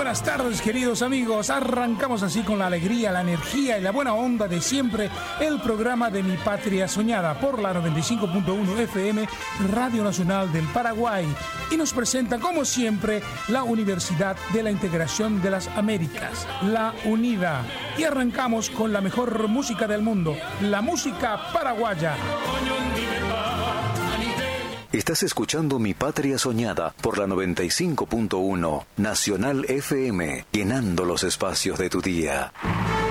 buenas tardes, queridos amigos. Arrancamos así con la alegría, la energía y la buena onda de siempre el programa de Mi Patria Soñada por la 95.1 FM, Radio Nacional del Paraguay. Y nos presenta, como siempre, la Universidad de la Integración de las Américas, la UNIDA. Y arrancamos con la mejor música del mundo, la música paraguaya. Estás escuchando Mi Patria Soñada por la 95.1 Nacional FM, llenando los espacios de tu día.